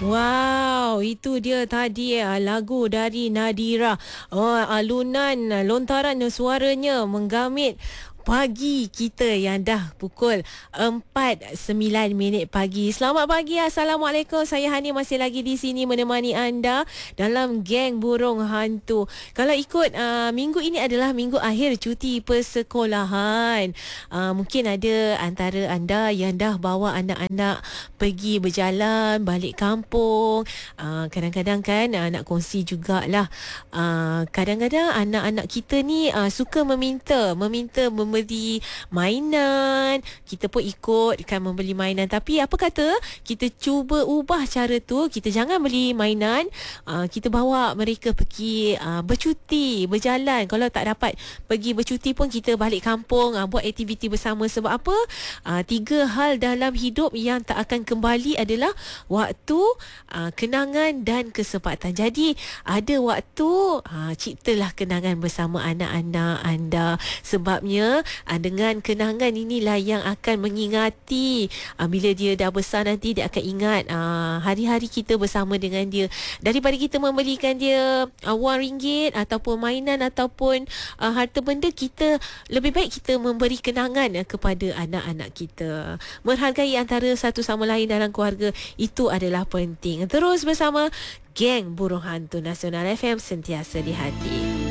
Wow, itu dia tadi lagu dari Nadira. Oh, alunan lontaran suaranya menggamit pagi kita yang dah pukul 4:09 pagi. Selamat pagi. Assalamualaikum. Saya Hani masih lagi di sini menemani anda dalam geng burung hantu. Kalau ikut minggu ini adalah minggu akhir cuti persekolahan. Mungkin ada antara anda yang dah bawa anak-anak pergi berjalan balik kampung. Kadang-kadang kan nak kongsi jugalah. Kadang-kadang anak-anak kita ni suka meminta membeli mainan. Kita pun ikut kan membeli mainan, tapi apa kata kita cuba ubah cara tu. Kita jangan beli mainan, kita bawa mereka pergi bercuti, berjalan. Kalau tak dapat pergi bercuti pun kita balik kampung, buat aktiviti bersama. Sebab apa? 3 hal dalam hidup yang tak akan kembali adalah waktu, kenangan dan kesempatan. Jadi ada waktu, ciptalah kenangan bersama anak-anak anda. Sebabnya dengan kenangan inilah yang akan mengingati bila dia dah besar nanti, dia akan ingat hari-hari kita bersama dengan dia. Daripada kita membelikan dia wang ringgit ataupun mainan ataupun harta benda, kita lebih baik kita memberi kenangan kepada anak-anak kita. Menghargai antara satu sama lain dalam keluarga, itu adalah penting. Terus bersama geng burung hantu Nasional FM, sentiasa di hati.